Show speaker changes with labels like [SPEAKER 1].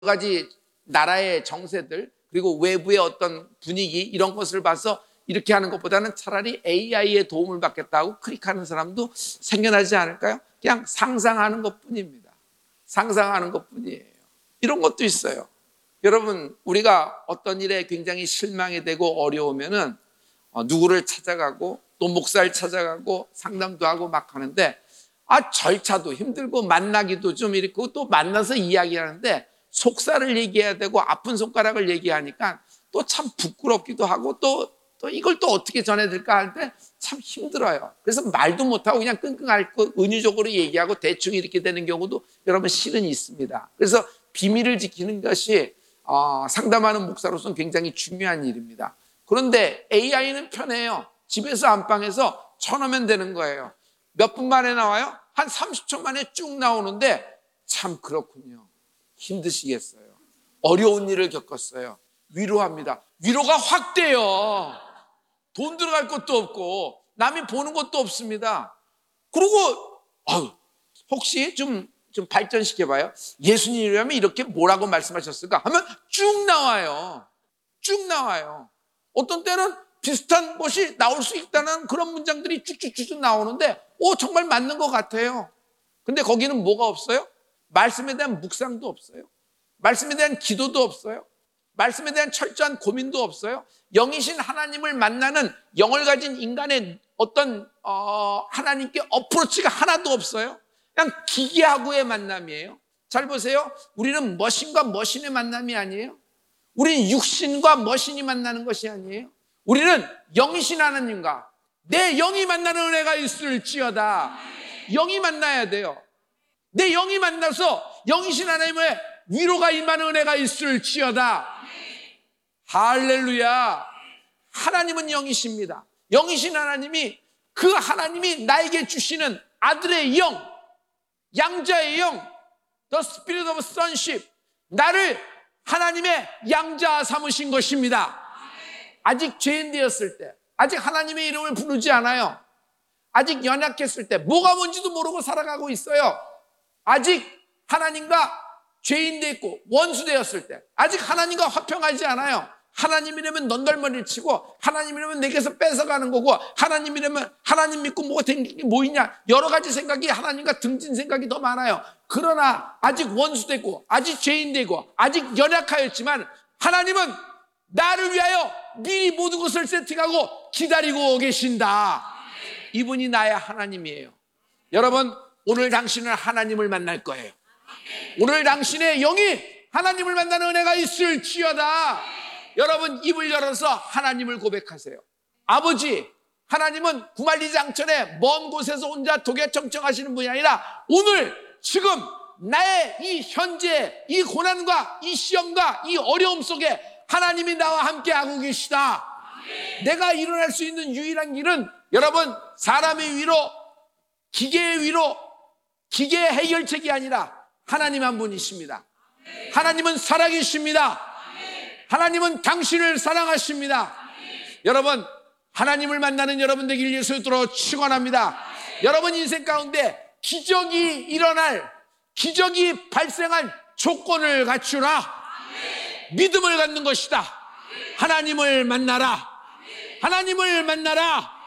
[SPEAKER 1] 가지 나라의 정세들 그리고 외부의 어떤 분위기 이런 것을 봐서 이렇게 하는 것보다는 차라리 AI의 도움을 받겠다고 클릭하는 사람도 생겨나지 않을까요? 그냥 상상하는 것뿐입니다. 상상하는 것뿐이에요. 이런 것도 있어요. 여러분, 우리가 어떤 일에 굉장히 실망이 되고 어려우면은 누구를 찾아가고 또 목사를 찾아가고 상담도 하고 막 하는데 절차도 힘들고 만나기도 좀 이렇고 또 만나서 이야기하는데 속살을 얘기해야 되고 아픈 손가락을 얘기하니까 또 참 부끄럽기도 하고 또 이걸 또 어떻게 전해드릴까 할 때 참 힘들어요. 그래서 말도 못하고 그냥 끙끙 앓고 은유적으로 얘기하고 대충 이렇게 되는 경우도 여러분 실은 있습니다. 그래서 비밀을 지키는 것이 상담하는 목사로서는 굉장히 중요한 일입니다. 그런데 AI는 편해요. 집에서 안방에서 쳐놓으면 되는 거예요. 몇 분 만에 나와요? 한 30초 만에 쭉 나오는데 참 그렇군요. 힘드시겠어요. 어려운 일을 겪었어요. 위로합니다. 위로가 확 돼요. 돈 들어갈 것도 없고 남이 보는 것도 없습니다. 그리고 혹시 좀 발전시켜봐요. 예수님이라면 이렇게 뭐라고 말씀하셨을까 하면 쭉 나와요. 쭉 나와요. 어떤 때는 비슷한 것이 나올 수 있다는 그런 문장들이 쭉쭉쭉 나오는데 정말 맞는 것 같아요. 근데 거기는 뭐가 없어요? 말씀에 대한 묵상도 없어요. 말씀에 대한 기도도 없어요. 말씀에 대한 철저한 고민도 없어요. 영이신 하나님을 만나는 영을 가진 인간의 어떤 하나님께 어프로치가 하나도 없어요. 그냥 기계하고의 만남이에요. 잘 보세요. 우리는 머신과 머신의 만남이 아니에요. 우리는 육신과 머신이 만나는 것이 아니에요. 우리는 영이신 하나님과 내 영이 만나는 은혜가 있을지어다. 영이 만나야 돼요. 내 영이 만나서 영이신 하나님의 위로가 임하는 은혜가 있을지어다. 할렐루야. 하나님은 영이십니다. 영이신 하나님이 그 하나님이 나에게 주시는 아들의 영, 양자의 영, The Spirit of Sonship, 나를 하나님의 양자 삼으신 것입니다. 아직 죄인 되었을 때, 아직 하나님의 이름을 부르지 않아요. 아직 연약했을 때, 뭐가 뭔지도 모르고 살아가고 있어요. 아직 하나님과 죄인 되었고 원수 되었을 때, 아직 하나님과 화평하지 않아요. 하나님이라면 넌덜머리를 치고 하나님이라면 내게서 뺏어가는 거고 하나님이라면 하나님 믿고 뭐가 된 게 뭐 있냐, 여러 가지 생각이 하나님과 등진 생각이 더 많아요. 그러나 아직 원수 되고 아직 죄인 되고 아직 연약하였지만 하나님은 나를 위하여 미리 모든 것을 세팅하고 기다리고 계신다. 이분이 나의 하나님이에요. 여러분, 오늘 당신은 하나님을 만날 거예요. 오늘 당신의 영이 하나님을 만나는 은혜가 있을지어다. 여러분, 입을 열어서 하나님을 고백하세요. 아버지, 하나님은 구말리장천에 먼 곳에서 혼자 도개청청하시는 분이 아니라 오늘 지금 나의 이 현재 이 고난과 이 시험과 이 어려움 속에 하나님이 나와 함께하고 계시다. 내가 일어날 수 있는 유일한 길은 여러분, 사람의 위로, 기계의 위로, 기계의 해결책이 아니라 하나님 한 분이십니다. 하나님은 살아계십니다. 하나님은 당신을 사랑하십니다. 여러분, 하나님을 만나는 여러분 되길 예수로 축원합니다. 여러분 인생 가운데 기적이 일어날, 기적이 발생할 조건을 갖추라. 믿음을 갖는 것이다. 하나님을 만나라. 하나님을 만나라.